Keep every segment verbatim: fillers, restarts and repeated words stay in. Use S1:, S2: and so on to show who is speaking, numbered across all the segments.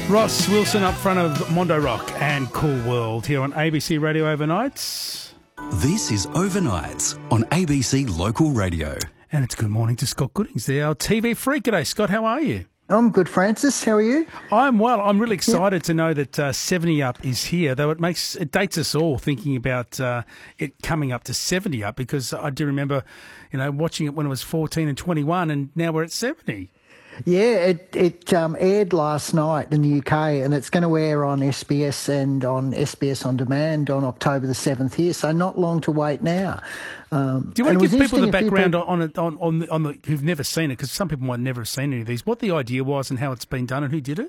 S1: Ross Wilson up front of Mondo Rock and Cool World here on A B C Radio Overnights.
S2: This is Overnights on A B C Local Radio.
S1: And it's good morning to Scott Goodings there, our T V freak. G'day, Scott. How are you?
S3: I'm good, Francis. How are you?
S1: I'm well. I'm really excited yeah. to know that uh, seventy Up is here, though it makes it dates us all thinking about uh, it coming up to seventy Up, because I do remember, you know, watching it when it was fourteen and twenty-one, and now we're at seventy.
S3: Yeah, it it um, aired last night in the U K, and it's going to air on S B S and on S B S On Demand on October the seventh here, so not long to wait now. Um,
S1: Do you want to give people the background
S3: people...
S1: on it, on on the, on the who've never seen it, because some people might never have seen any of these, what the idea was and how it's been done and who did it?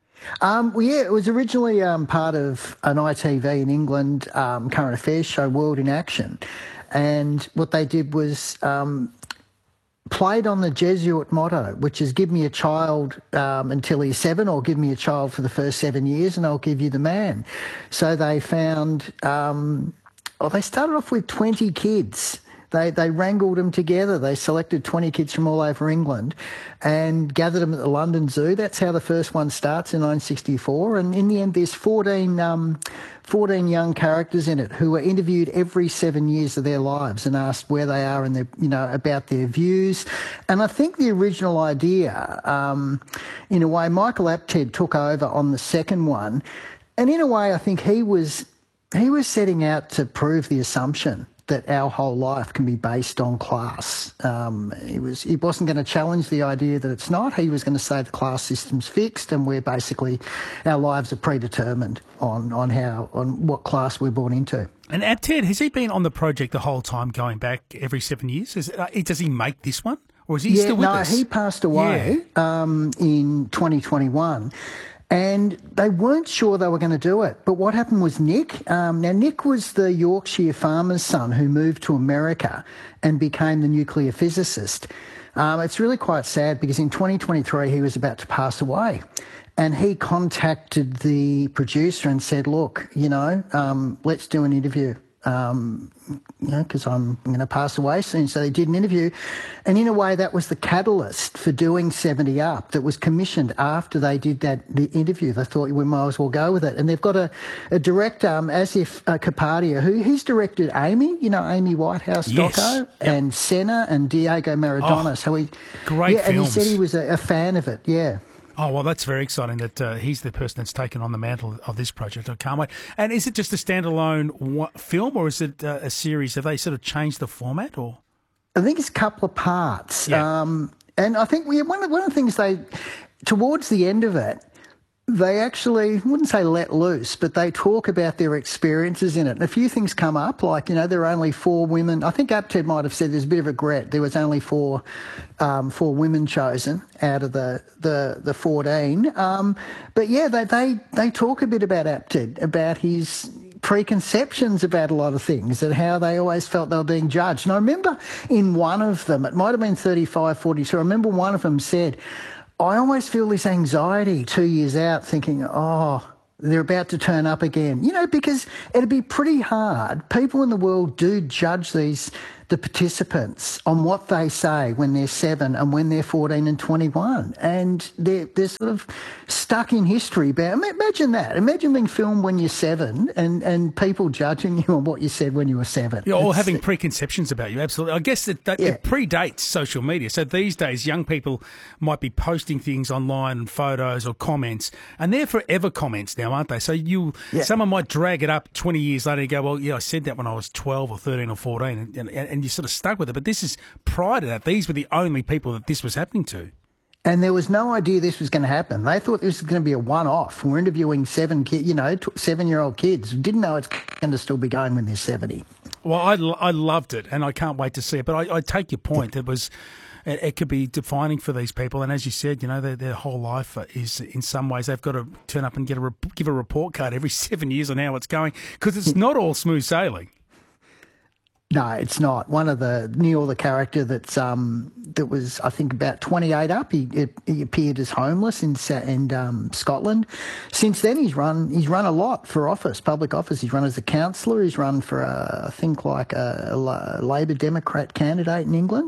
S3: Um, well, yeah, it was originally um, part of an I T V in England um, current affairs show, World in Action, and what they did was um, played on the Jesuit motto, which is give me a child um, until he's seven, or give me a child for the first seven years and I'll give you the man. So they found, um, well, they started off with twenty kids. They they wrangled them together. They selected twenty kids from all over England and gathered them at the London Zoo. That's how the first one starts in nineteen sixty-four. And in the end, there's fourteen, um, fourteen young characters in it who were interviewed every seven years of their lives and asked where they are and their, you know, about their views. And I think the original idea, um, in a way, Michael Apted took over on the second one. And in a way, I think he was he was setting out to prove the assumption that our whole life can be based on class. Um, he was he wasn't going to challenge the idea that it's not. He was going to say the class system's fixed and we're basically, our lives are predetermined on on how on what class we're born into.
S1: And Apted, has he been on the project the whole time, going back every seven years? Is, uh, does he make this one, or is he
S3: yeah,
S1: still with
S3: no,
S1: us?
S3: No, he passed away yeah. um, in twenty twenty-one. And they weren't sure they were going to do it. But what happened was Nick, um, now Nick was the Yorkshire farmer's son who moved to America and became the nuclear physicist. Um, it's really quite sad because in twenty twenty-three he was about to pass away. And he contacted the producer and said, look, you know, um, let's do an interview. Um, you know, because I'm, I'm going to pass away soon. So they did an interview. And in a way, that was the catalyst for doing seventy Up that was commissioned after they did that the interview. They thought we might as well go with it. And they've got a, a director, um, Asif uh, Kapadia, who he's directed Amy, you know, Amy Whitehouse
S1: yes.
S3: doco,
S1: yep.
S3: and Senna and Diego Maradona.
S1: Oh,
S3: so he,
S1: great
S3: yeah,
S1: films.
S3: And he said he was a, a fan of it, yeah.
S1: Oh, well, that's very exciting that uh, he's the person that's taken on the mantle of this project. I can't wait. And is it just a standalone wa- film, or is it uh, a series? Have they sort of changed the format, or?
S3: I think it's a couple of parts.
S1: Yeah.
S3: Um, and I think we, one, of, one of the things they, towards the end of it, they actually, I wouldn't say let loose, but they talk about their experiences in it. And a few things come up, like, you know, there are only four women. I think Apted might have said there's a bit of regret. There was only four um, four women chosen out of the, the, the fourteen. Um, but, yeah, they, they, they talk a bit about Apted, about his preconceptions about a lot of things and how they always felt they were being judged. And I remember in one of them, it might have been thirty-five, forty-two, I remember one of them said, I always feel this anxiety two years out thinking, oh, they're about to turn up again. You know, because it'd be pretty hard. People in the world do judge these, the participants on what they say when they're seven and when they're fourteen and twenty-one. And they're, they're sort of stuck in history. Imagine that. Imagine being filmed when you're seven and, and people judging you on what you said when you were seven.
S1: Yeah, or having preconceptions about you, absolutely. I guess that, that
S3: yeah.
S1: it predates social media. So these days, young people might be posting things online, photos or comments, and they're forever comments now, aren't they? So you,
S3: yeah.
S1: someone might drag it up twenty years later and go, well, yeah, I said that when I was twelve or thirteen or fourteen, and, and, and you're sort of stuck with it. But this is, prior to that, these were the only people that this was happening to.
S3: And there was no idea this was going to happen. They thought this was going to be a one-off. We're interviewing seven, ki- you know, seven-year-old kids. Didn't know it's going to still be going when they're seventy.
S1: Well, I, I loved it, and I can't wait to see it. But I, I take your point. It was, it, it could be defining for these people. And as you said, you know, their, their whole life is, in some ways, they've got to turn up and get a rep- give a report card every seven years on how it's going, because it's not all smooth sailing.
S3: No, it's not. One of the Neil, the character that's um that was I think about twenty-eight up. He it, he appeared as homeless in in um, Scotland. Since then, he's run he's run a lot for office, public office. He's run as a councillor. He's run for a, I think like a, a Labor Democrat candidate in England.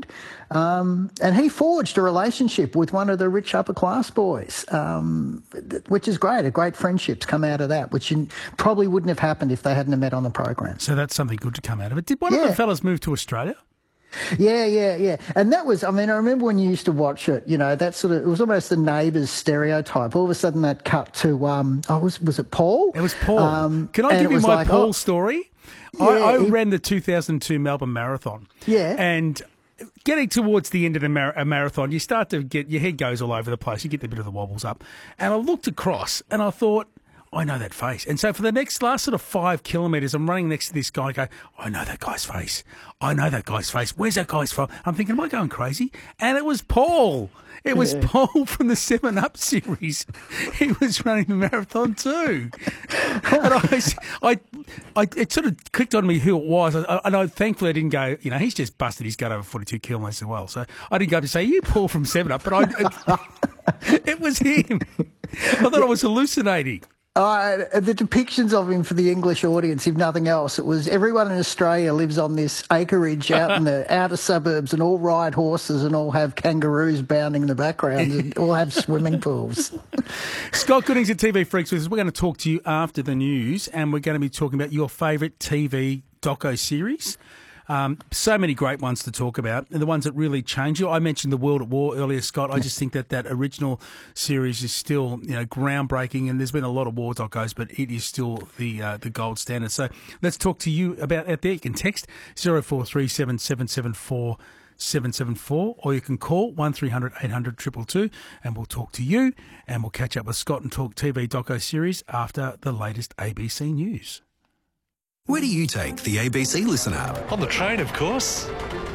S3: Um, and he forged a relationship with one of the rich upper class boys, um, which is great. A great friendships come out of that, which probably wouldn't have happened if they hadn't have met on the program.
S1: So that's something good to come out of it. Did one
S3: Yeah.
S1: of the fellas move to Australia?
S3: Yeah, yeah, yeah. And that was, I mean, I remember when you used to watch it, you know, that sort of, it was almost the Neighbours stereotype. All of a sudden that cut to, um, oh, was, was it Paul?
S1: It was Paul.
S3: Um,
S1: Can I
S3: and
S1: give
S3: it
S1: you
S3: was
S1: my
S3: like,
S1: Paul
S3: oh,
S1: story?
S3: Yeah,
S1: I, I
S3: he-
S1: ran the two thousand two Melbourne Marathon.
S3: Yeah.
S1: And getting towards the end of the mar- a marathon, you start to get, your head goes all over the place. You get a bit of the wobbles up. And I looked across and I thought, I know that face. And so for the next last sort of five kilometres, I'm running next to this guy. I go, I know that guy's face. I know that guy's face. Where's that guy's from? I'm thinking, am I going crazy? And it was Paul. It was
S3: Yeah.
S1: Paul from the Seven Up series. He was running the marathon too. And I, I, I, it sort of clicked on me who it was. I, and I thankfully I didn't go, you know, he's just busted his gut over forty-two kilometres as well. So I didn't go up to say, you Paul from Seven Up, but I, it, it was him. I thought I was hallucinating.
S3: Uh, the depictions of him for the English audience, if nothing else, it was everyone in Australia lives on this acreage out in the outer suburbs and all ride horses and all have kangaroos bounding in the background and all have swimming pools.
S1: Scott Goodings at T V Freaks with us. We're going to talk to you after the news, and we're going to be talking about your favourite T V doco series. Um, so many great ones to talk about, and the ones that really change you. I mentioned The World at War earlier, Scott. I just think that that original series is still, you know, groundbreaking, and there's been a lot of war docos, but it is still the uh, the gold standard. So let's talk to you about out there. You can text zero four three seven seven seven four seven seven four, or you can call one three hundred eight hundred two two two, and we'll talk to you, and we'll catch up with Scott and talk T V doco series after the latest A B C news.
S2: Where do you take the A B C Listen app?
S4: On the train, of course.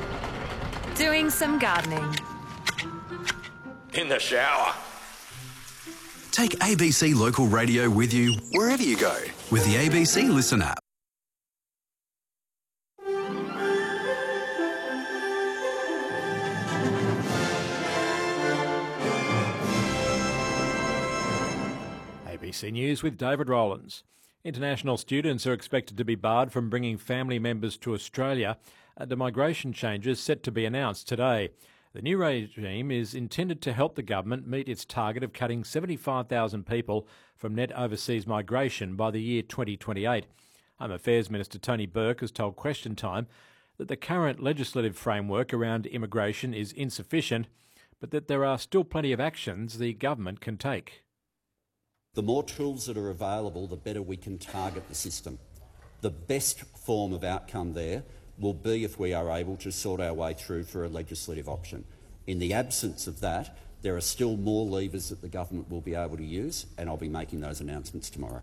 S5: Doing some gardening.
S4: In the shower.
S2: Take A B C Local Radio with you wherever you go with the A B C Listen app.
S6: A B C News with David Rowlands. International students are expected to be barred from bringing family members to Australia under migration changes set to be announced today. The new regime is intended to help the government meet its target of cutting seventy-five thousand people from net overseas migration by the year twenty twenty-eight. Home Affairs Minister Tony Burke has told Question Time that the current legislative framework around immigration is insufficient, but that there are still plenty of actions the government can take.
S7: The more tools that are available, the better we can target the system. The best form of outcome there will be if we are able to sort our way through for a legislative option. In the absence of that, there are still more levers that the government will be able to use, and I'll be making those announcements tomorrow.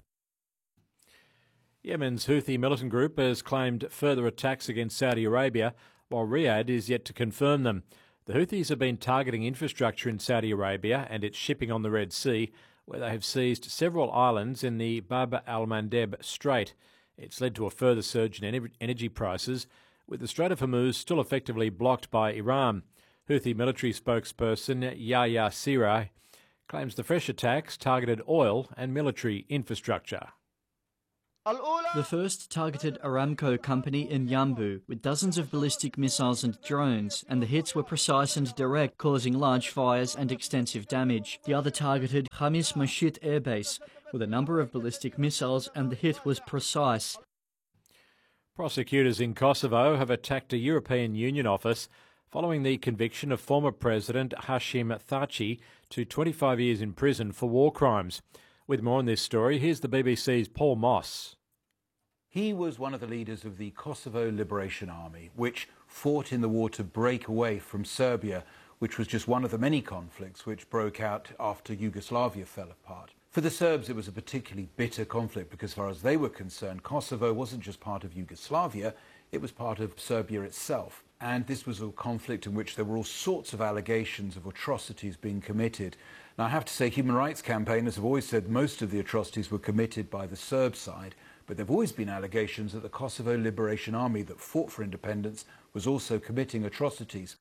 S6: Yemen's Houthi militant group has claimed further attacks against Saudi Arabia, while Riyadh is yet to confirm them. The Houthis have been targeting infrastructure in Saudi Arabia and its shipping on the Red Sea, where they have seized several islands in the Bab al-Mandeb Strait. It's led to a further surge in energy prices, with the Strait of Hormuz still effectively blocked by Iran. Houthi military spokesperson Yahya Saree claims the fresh attacks targeted oil and military infrastructure.
S8: The first targeted Aramco company in Yanbu with dozens of ballistic missiles and drones, and the hits were precise and direct, causing large fires and extensive damage. The other targeted Khamis Mashit Air Base with a number of ballistic missiles, and the hit was precise.
S6: Prosecutors in Kosovo have attacked a European Union office following the conviction of former President Hashim Thaci to twenty-five years in prison for war crimes. With more on this story, here's the B B C's Paul Moss.
S9: He was one of the leaders of the Kosovo Liberation Army, which fought in the war to break away from Serbia, which was just one of the many conflicts which broke out after Yugoslavia fell apart. For the Serbs, it was a particularly bitter conflict because, as far as they were concerned, Kosovo wasn't just part of Yugoslavia, it was part of Serbia itself. And this was a conflict in which there were all sorts of allegations of atrocities being committed. Now, I have to say, human rights campaigners have always said most of the atrocities were committed by the Serb side, but there have always been allegations that the Kosovo Liberation Army that fought for independence was also committing atrocities.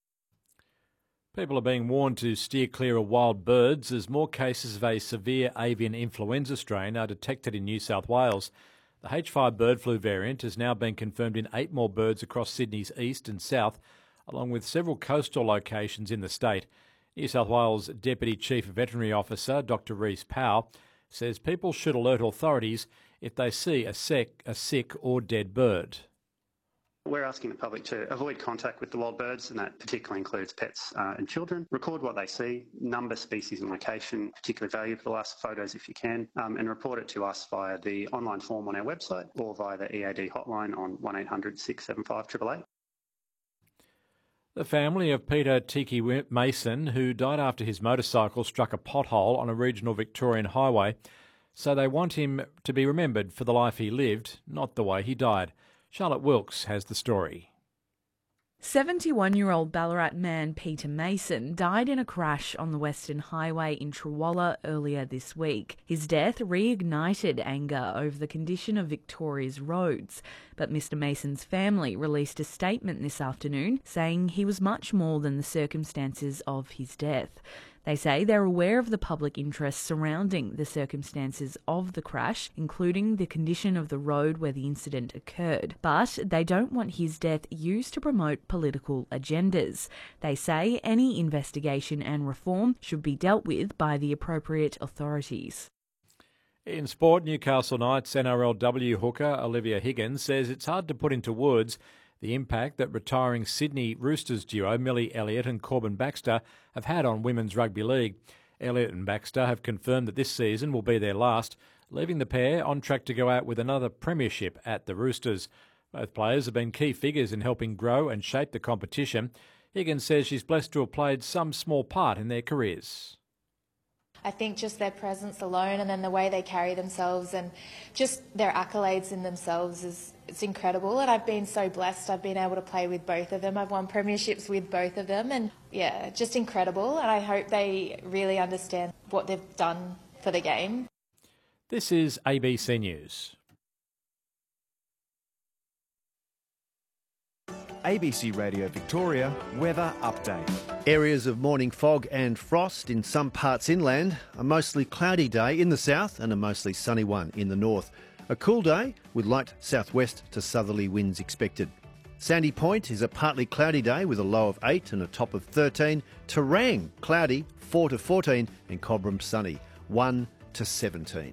S6: People are being warned to steer clear of wild birds as more cases of a severe avian influenza strain are detected in New South Wales. The H five bird flu variant has now been confirmed in eight more birds across Sydney's east and south, along with several coastal locations in the state. New South Wales Deputy Chief Veterinary Officer Doctor Rhys Powell says people should alert authorities if they see a sick, a sick or dead bird.
S4: We're asking the public to avoid contact with the wild birds, and that particularly includes pets uh, and children. Record what they see, number, species and location, particularly value for the last photos if you can, um, and report it to us via the online form on our website or via the E A D hotline on one eight hundred six seven five eight eight eight.
S6: The family of Peter Tiki Mason, who died after his motorcycle struck a pothole on a regional Victorian highway, so they want him to be remembered for the life he lived, not the way he died. Charlotte Wilkes has the story.
S10: seventy-one-year-old Ballarat man Peter Mason died in a crash on the Western Highway in Trawalla earlier this week. His death reignited anger over the condition of Victoria's roads, but Mister Mason's family released a statement this afternoon saying he was much more than the circumstances of his death. They say they're aware of the public interest surrounding the circumstances of the crash, including the condition of the road where the incident occurred, but they don't want his death used to promote political agendas. They say any investigation and reform should be dealt with by the appropriate authorities.
S6: In sport, Newcastle Knights N R L W hooker Olivia Higgins says it's hard to put into words the impact that retiring Sydney Roosters duo Millie Elliott and Corbin Baxter have had on women's rugby league. Elliott and Baxter have confirmed that this season will be their last, leaving the pair on track to go out with another premiership at the Roosters. Both players have been key figures in helping grow and shape the competition. Higgins says she's blessed to have played some small part in their careers.
S11: I think just their presence alone and then the way they carry themselves and just their accolades in themselves is it's incredible. And I've been so blessed. I've been able to play with both of them. I've won premierships with both of them and yeah, just incredible. And I hope they really understand what they've done for the game.
S6: This is A B C News.
S12: A B C Radio Victoria weather update.
S13: Areas of morning fog and frost in some parts inland. A mostly cloudy day in the south and a mostly sunny one in the north. A cool day with light southwest to southerly winds expected. Sandy Point is a partly cloudy day with a low of eight and a top of thirteen. Terang, cloudy, four to fourteen, and Cobram sunny, one to seventeen.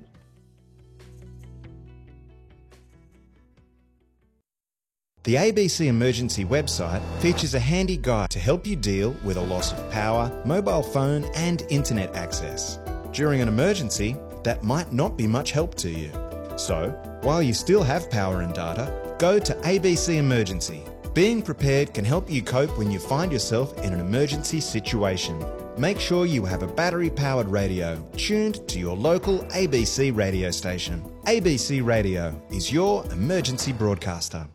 S14: The A B C Emergency website features a handy guide to help you deal with a loss of power, mobile phone and internet access. During an emergency, that might not be much help to you. So, while you still have power and data, go to A B C Emergency. Being prepared can help you cope when you find yourself in an emergency situation. Make sure you have a battery-powered radio tuned to your local A B C radio station. A B C Radio is your emergency broadcaster.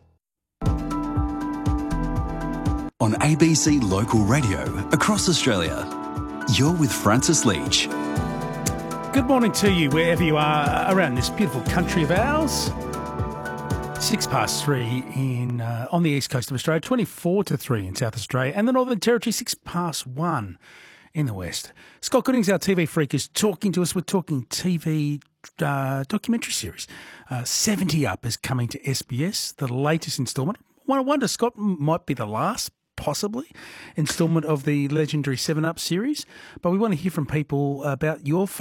S2: On A B C Local Radio across Australia, you're with Francis Leach.
S1: Good morning to you, wherever you are around this beautiful country of ours. Six past three in uh, on the east coast of Australia, twenty-four to three in South Australia, and the Northern Territory, six past one in the west. Scott Goodings, our T V freak, is talking to us. We're talking T V uh, documentary series. Uh, seventy Up is coming to S B S, the latest instalment. I wonder, Scott, might be the last, possibly, instalment of the legendary seven Up series. But we want to hear from people about your